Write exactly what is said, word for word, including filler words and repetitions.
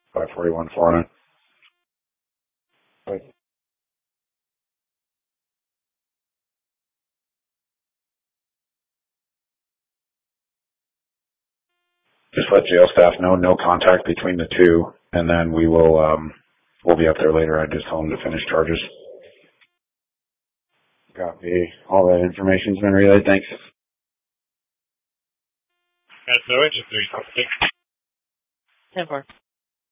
five forty-one Florida. Right. Just let jail staff know no contact between the two, and then we will um we'll be up there later. I just told them to finish charges. Copy. All that information's been relayed. Thanks. That's no engine three. ten four.